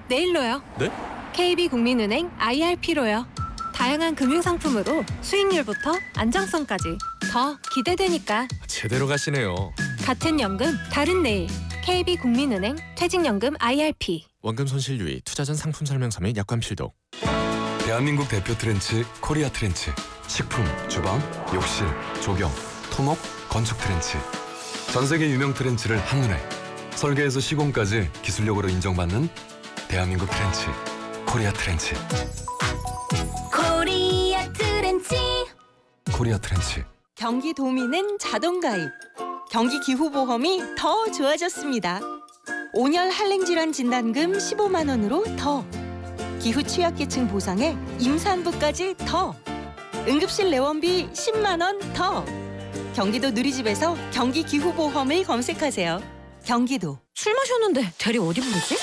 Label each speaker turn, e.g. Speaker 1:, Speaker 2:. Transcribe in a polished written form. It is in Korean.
Speaker 1: 내일로요.
Speaker 2: 네?
Speaker 1: KB국민은행 IRP로요. 다양한 금융상품으로 수익률부터 안정성까지 더 기대되니까.
Speaker 2: 제대로 가시네요.
Speaker 1: 같은 연금, 다른 내일. KB국민은행 퇴직연금 IRP.
Speaker 2: 원금 손실 유의, 투자 전 상품 설명서 및 약관 필독.
Speaker 3: 대한민국 대표 트렌치 코리아 트렌치. 식품, 주방, 욕실, 조경, 토목, 건축 트렌치. 전 세계 유명 트렌치를 한눈에 설계에서 시공까지 기술력으로 인정받는 대한민국 트렌치 코리아 트렌치.
Speaker 4: 코리아 트렌치.
Speaker 3: 코리아 트렌치.
Speaker 5: 경기도민은 자동가입. 경기기후보험이 더 좋아졌습니다. 5년 한랭질환 진단금 15만 원으로 더. 기후 취약계층 보상에 임산부까지 더. 응급실 내원비 10만 원 더. 경기도 누리집에서 경기기후보험을 검색하세요. 경기도.
Speaker 1: 술 마셨는데 대리 어디 부르지?